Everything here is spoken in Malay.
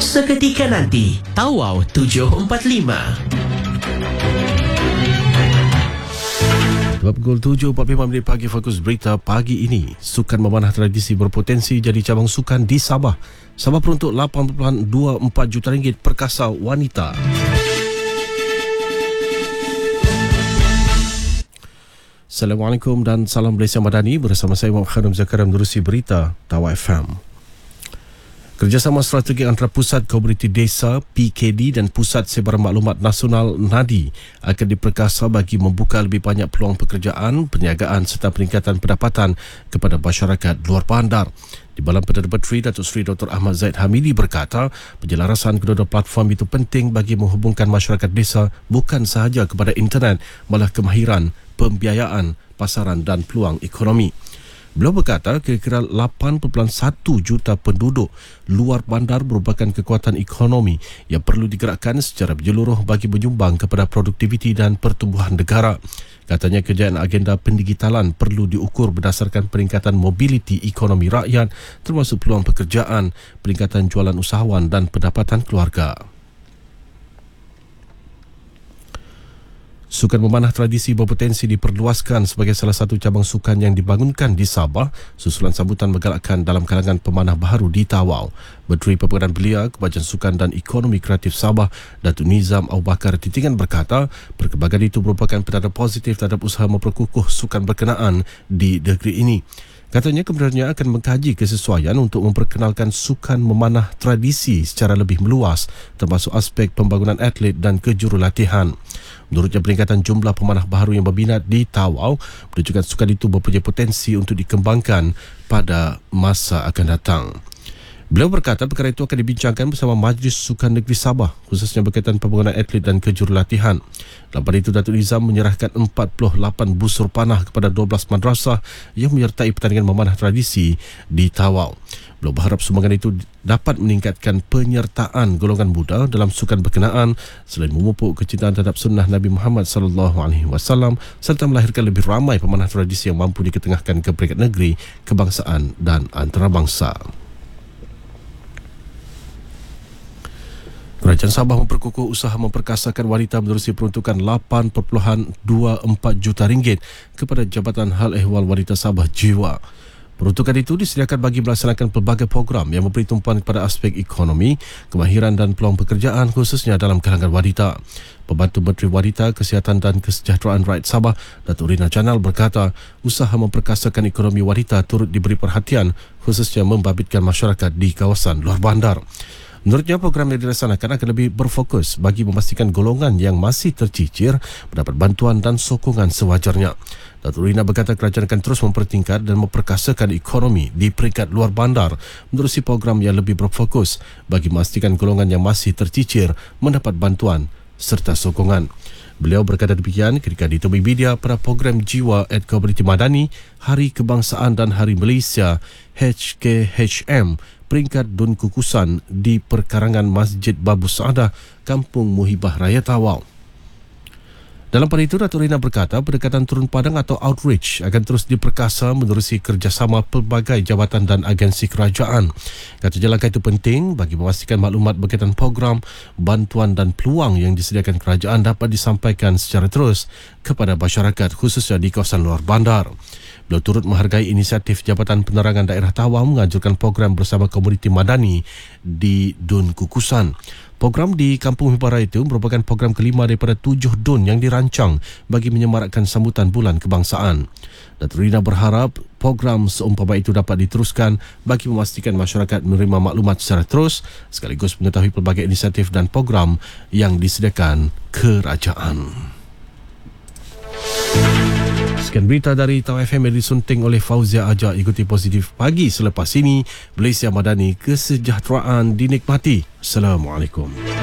seketika nanti. Tawau 745. Pukul 7.45 pagi, fokus berita pagi ini. Sukan memanah tradisi berpotensi jadi cabang sukan di Sabah. Sabah peruntuk RM8.24 juta perkasa wanita. Assalamualaikum dan salam Malaysia Madani. Bersama saya Muhammad Khadim Zakaria menerusi berita Tawau FM. Kerjasama strategi antara Pusat Komuniti Desa PKD dan Pusat Sebaran Maklumat Nasional NADI akan diperkasa bagi membuka lebih banyak peluang pekerjaan, perniagaan serta peningkatan pendapatan kepada masyarakat luar bandar. Di Badan Perdana Menteri Datuk Seri Dr. Ahmad Zaid Hamidi berkata, penjelarasan kedua-dua platform itu penting bagi menghubungkan masyarakat desa bukan sahaja kepada internet, malah kemahiran, pembiayaan, pasaran dan peluang ekonomi. Beliau berkata kira-kira 8.1 juta penduduk luar bandar merupakan kekuatan ekonomi yang perlu digerakkan secara menyeluruh bagi menyumbang kepada produktiviti dan pertumbuhan negara. Katanya kejayaan agenda pendigitalan perlu diukur berdasarkan peningkatan mobiliti ekonomi rakyat termasuk peluang pekerjaan, peningkatan jualan usahawan dan pendapatan keluarga. Sukan memanah tradisi berpotensi diperluaskan sebagai salah satu cabang sukan yang dibangunkan di Sabah susulan sambutan menggalakkan dalam kalangan pemanah baharu di Tawau. Menteri Perpukatan Belia, Kebajikan Sukan dan Ekonomi Kreatif Sabah, Datuk Nizam Abu Bakar Titingan berkata, perkembangan itu merupakan petanda positif terhadap usaha memperkukuh sukan berkenaan di negeri ini. Katanya kebenarannya akan mengkaji kesesuaian untuk memperkenalkan sukan memanah tradisi secara lebih meluas termasuk aspek pembangunan atlet dan kejurulatihan. Menurutnya peningkatan jumlah pemanah baharu yang berminat di Tawau menunjukkan sukan itu mempunyai potensi untuk dikembangkan pada masa akan datang. Beliau berkata perkara itu akan dibincangkan bersama Majlis Sukan Negeri Sabah khususnya berkaitan pembangunan atlet dan kejurulatihan. Dalam pada itu Datuk Nizam menyerahkan 48 busur panah kepada 12 madrasah yang menyertai pertandingan memanah tradisi di Tawau. Beliau berharap sumbangan itu dapat meningkatkan penyertaan golongan muda dalam sukan berkenaan selain memupuk kecintaan terhadap sunnah Nabi Muhammad SAW serta melahirkan lebih ramai pemanah tradisi yang mampu diketengahkan ke peringkat negeri, kebangsaan dan antarabangsa. Kerajaan Sabah memperkukuh usaha memperkasakan wanita menerusi peruntukan RM8.24 juta kepada Jabatan Hal Ehwal Wanita Sabah Jiwa. Peruntukan itu disediakan bagi melaksanakan pelbagai program yang memberi tumpuan kepada aspek ekonomi, kemahiran dan peluang pekerjaan khususnya dalam kalangan wanita. Pembantu Menteri Wanita, Kesihatan dan Kesejahteraan Rakyat Sabah, Datuk Rina Janal berkata, usaha memperkasakan ekonomi wanita turut diberi perhatian khususnya membabitkan masyarakat di kawasan luar bandar. Menurutnya, program yang dilaksanakan akan lebih berfokus bagi memastikan golongan yang masih tercicir mendapat bantuan dan sokongan sewajarnya. Datuk Rina berkata kerajaan akan terus mempertingkat dan memperkasakan ekonomi di peringkat luar bandar menerusi program yang lebih berfokus bagi memastikan golongan yang masih tercicir mendapat bantuan serta sokongan. Beliau berkata demikian ketika ditemui media pada program Jiwa at Komuniti Madani Hari Kebangsaan dan Hari Malaysia HKHM peringkat Dun Kukusan di perkarangan Masjid Babu Saadah, Kampung Muhibah Raya Tawau. Dalam pada itu, Datuk Rina berkata pendekatan turun padang atau outreach akan terus diperkasa menerusi kerjasama pelbagai jabatan dan agensi kerajaan. Katanya langkah itu penting bagi memastikan maklumat berkaitan program, bantuan dan peluang yang disediakan kerajaan dapat disampaikan secara terus kepada masyarakat khususnya di kawasan luar bandar. Beliau turut menghargai inisiatif Jabatan Penerangan Daerah Tawau menganjurkan program bersama komuniti madani di Dun Kukusan. Program di Kampung Muhibah Raya itu merupakan program kelima daripada 7 dun yang dirancang bagi menyemarakkan sambutan Bulan Kebangsaan. Datuk Rina berharap program seumpama itu dapat diteruskan bagi memastikan masyarakat menerima maklumat secara terus sekaligus mengetahui pelbagai inisiatif dan program yang disediakan kerajaan. Sekian berita dari Tawau FM yang disunting oleh Fauzia Aja. Ikuti Positif Pagi selepas ini. Malaysia Madani, kesejahteraan dinikmati. Assalamualaikum.